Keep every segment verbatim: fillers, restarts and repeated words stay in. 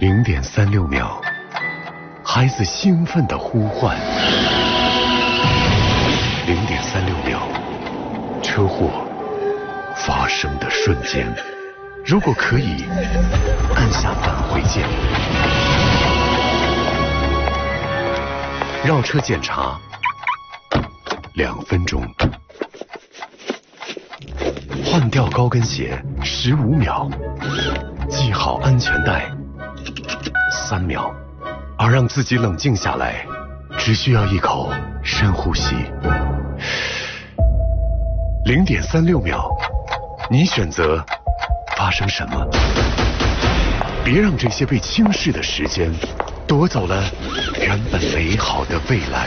零点三六秒，孩子兴奋的呼唤。零点三六秒，车祸发生的瞬间。如果可以，按下返回键。绕车检查，两分钟。换掉高跟鞋，十五秒。系好安全带，三秒。而让自己冷静下来，只需要一口深呼吸。零点三六秒，你选择发生什么？别让这些被轻视的时间夺走了原本美好的未来。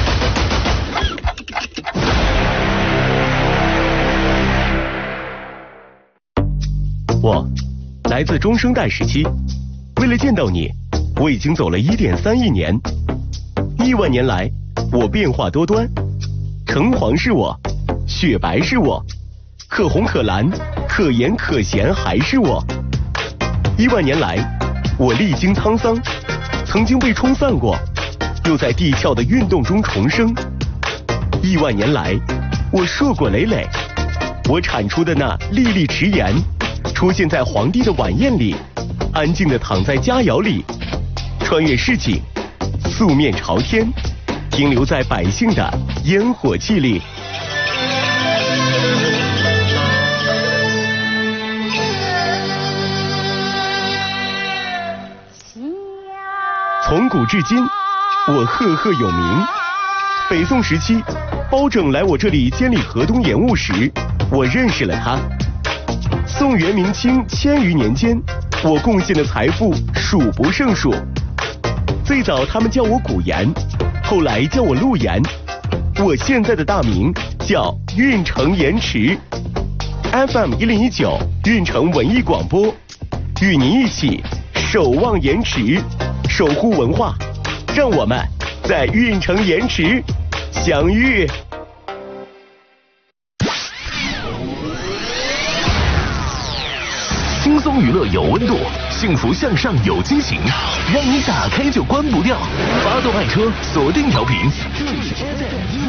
我来自中生代时期，为了见到你，我已经走了一点三亿年。亿万年来，我变化多端，橙黄是我，雪白是我，可红可蓝，可盐可咸还是我。亿万年来，我历经沧桑，曾经被冲散过，又在地壳的运动中重生。亿万年来，我硕果累累，我产出的那粒粒迟盐，出现在皇帝的晚宴里，安静地躺在佳肴里，穿越市井，素面朝天，停留在百姓的烟火气里。从古至今，我赫赫有名。北宋时期，包拯来我这里监理河东盐务时，我认识了他。宋元明清千余年间，我贡献的财富数不胜数。最早他们叫我古盐，后来叫我陆盐，我现在的大名叫运城盐池。F M 一零一九运城文艺广播，与您一起守望盐池，守护文化，让我们在运城盐池相遇。 轻松娱乐有温度，幸福向上有惊喜，让你打开就关不掉。发动爱车，锁定调频。这里是 F M